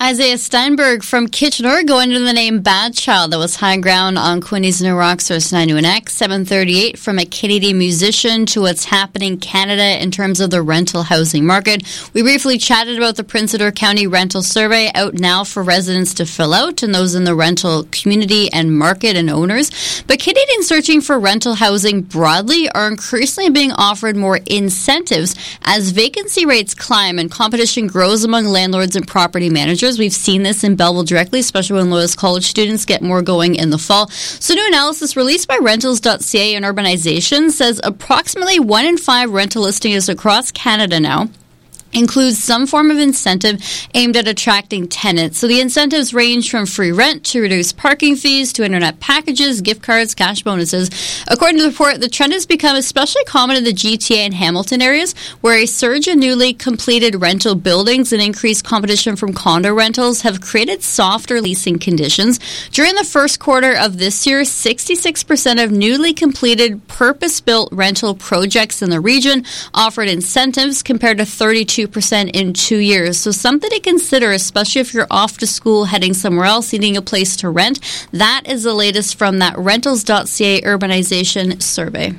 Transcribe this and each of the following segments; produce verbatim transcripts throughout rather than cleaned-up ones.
Isaiah Steinberg from Kitchener going under the name Bad Child. That was High Ground on Queenie's New Rock Source nine N X. seven thirty-eight from a Canadian musician to what's happening in Canada in terms of the rental housing market. We briefly chatted about the Prince Edward County Rental Survey out now for residents to fill out and those in the rental community and market and owners. But Canadians searching for rental housing broadly are increasingly being offered more incentives as vacancy rates climb and competition grows among landlords and property managers. We've seen this in Belleville directly, especially when Loyalist College students get more going in the fall. So new analysis released by rentals dot c a and Urbanization says approximately one in five rental listings across Canada now includes some form of incentive aimed at attracting tenants. So the incentives range from free rent to reduced parking fees to internet packages, gift cards, cash bonuses. According to the report, the trend has become especially common in the G T A and Hamilton areas, where a surge in newly completed rental buildings and increased competition from condo rentals have created softer leasing conditions. During the first quarter of this year, sixty-six percent of newly completed purpose-built rental projects in the region offered incentives compared to thirty-two percent in two years. So something to consider, especially if you're off to school, heading somewhere else, needing a place to rent. That is the latest from that rentals dot c a urbanization survey.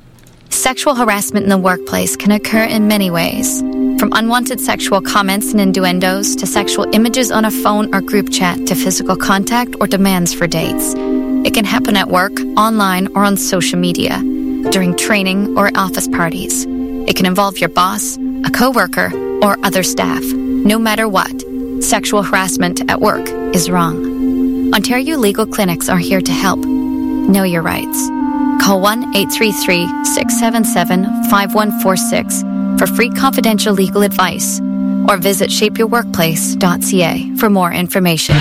Sexual harassment in the workplace can occur in many ways. From unwanted sexual comments and innuendos to sexual images on a phone or group chat to physical contact or demands for dates. It can happen at work, online, or on social media, during training or office parties. It can involve your boss, a coworker, or other staff. No matter what, sexual harassment at work is wrong. Ontario Legal Clinics are here to help. Know your rights. Call one eight three three, six seven seven, five one four six for free confidential legal advice or visit shape your workplace dot c a for more information.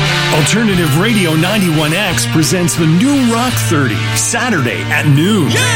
Alternative Radio ninety-one X presents the New Rock thirty, Saturday at noon. Yeah!